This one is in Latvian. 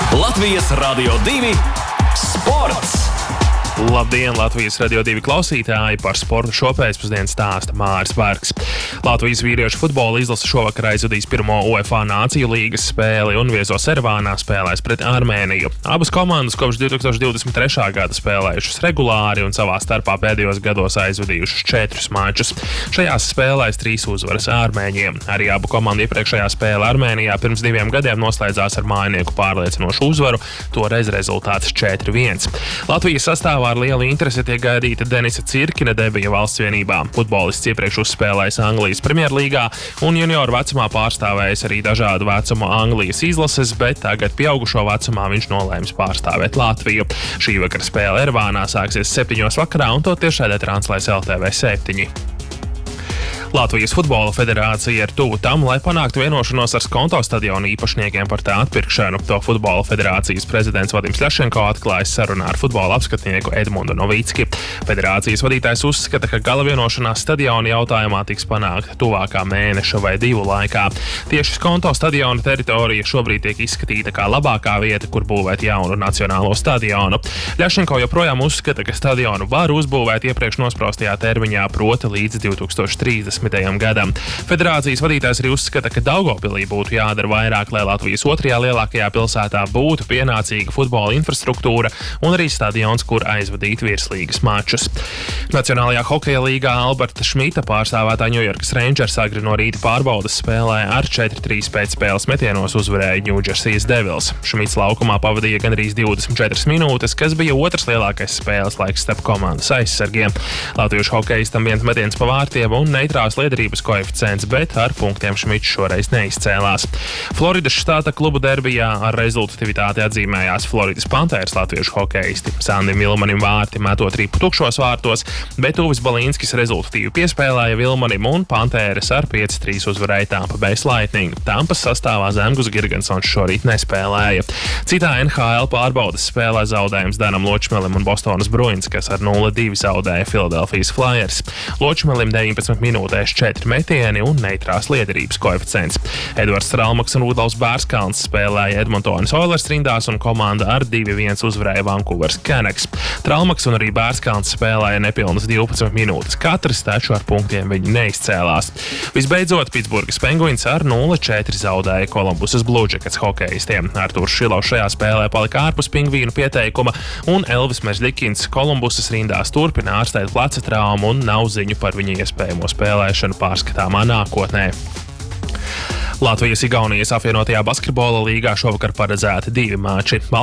Latvijas Radio 2 sports! Labdien, Latvijas Radio 2 klausītāji! Par sportu šopēcpusdienu stāsta Māris Barks. Latvijas vīriešu futbola izlase šovakar aizvadīs pirmo UEFA Nāciju līgas spēli un viezos Erevānā spēlēs pret Armēniju. Abas komandas kopš 2023. gada spēlējušas regulāri un savā starpā pēdējos gados aizvadījušas 4 mačus. Šajās spēlēs 3 uzvaras Armēņiem. Arī abu komandu iepriekšējā spēle Armēnijā pirms 2 gadiem noslēdzās ar mājinieku pārliecinošu uzvaru, toreiz rezultāts 4-1. Latvijas sastāvā ar lielu interesi tiek gaidīta Denisa Cirkina debija valsts vienībā. Futbolists iepriekš uzspēlējis Anglijas Premjerlīgā un junioru vecumā pārstāvējis arī dažādu vecumu Anglijas izlases, bet tagad pieaugušo vecumā viņš nolēmis pārstāvēt Latviju. Šī vakara spēle Erevānā sāksies 7 vakarā un to tiešraidē translēs LTV 7. Latvijas futbola federācija ir tuvu tam, lai panāktu vienošanos ar Skonto stadionu īpašniekiem par tā atpirkšanu. To futbola federācijas prezidents Vadims Ļašenko atklājis sarunā ar futbola apskatnieku Edmundu Novicki. Federācijas vadītājs uzskata, ka gala vienošanās stadiona jautājumā tiks panākta tuvākā mēneša vai 2 laikā. Tieši Skonto stadiona teritorija šobrīd tiek izskatīta kā labākā vieta, kur būvēt jaunu nacionālo stadionu. Ļašenko joprojām uzskata, ka stadionu var uzbūvēt iepriekš nospraustajā termiņā, proti līdz 2030. gadam. Federācijas vadītājs arī uzskata, ka Daugavpilī būtu jādara vairāk, lai Latvijas 2. lielākajā pilsētā būtu pienācīga futbola infrastruktūra un arī stadions, kur aizvadīt virslīgas mačus. Nacionālajā hokeja līgā Alberta Šmita pārstāvētā Ņujorkas Rangers agri no rīta pārbaudes spēlē ar 4-3 pēcspēles metienos uzvarēja Ņūdžersijas Devils. Šmits laukumā pavadīja gandrīz 24 minūtes, kas bija otrs lielākais spēles laiks starp komandas aizsargiem. Latviešu hokejistam viens metiens pa vārtiem un neitrās liederības koeficients, bet ar punktiem Šmits šoreiz neizcēlās. Floridas štāta klubu derbijā ar rezultatīvitāti atzīmējās Floridas Panthers latviešu hokejisti. Sandim Vilmanim vārti metot ripu tukšos vārtos, bet Uvis Balīnskis rezultatīvi piespēlēja Vilmanim un Panthers ar 5-3 uzvarēja Tampa Bay Lightning. Tampas sastāvā Zemgus Girgensons šorīt nespēlēja. Citā NHL pārbaudes spēlē zaudējums Danam Ločmelim un Bostonas Bruins, kas ar 0-2 zaudēja Philadelphijas Flyers. Ločmelim 19 minūtēs 4 metieni un neitrās liederības koeficients. Edvards Tralmaks un Rudolfs Bērskalns spēlēja Edmontonas Oilers rindās un komanda ar 2-1 uzvarēja Vancouveras Canucks. Tralmaks un arī Bērskalns spēlēja nepilnas 12 minūtes katrs, taču ar punktiem viņi neizcēlās. Visbeidzot, Pitsburgas Penguins ar 0-4 zaudēja Kolumbusas Blue Jackets hokejistiem. Artūrs Šilovs šajā spēlē palika ārpus pingvīnu pieteikuma un Elvis Mežļikins Kolumbusas rindās turpina ārstēt pleca traumu un nav ziņu par viņa iespējamo spēlēšanu pārskatāmā nākotnē. Latvijas-Igaunijas apvienotajā basketbola līgā šovakar paredzēti 2 mači.